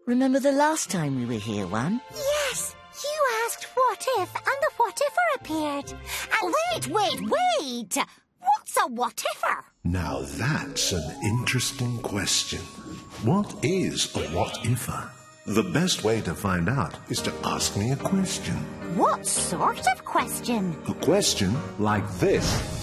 Remember the last time we were here, One? Yes, you asked what if, and the what-ifer appeared. And wait! What's a what-ifer? Now that's an interesting question. What is a what-ifer? The best way to find out is to ask me a question. What sort of question? A question like this.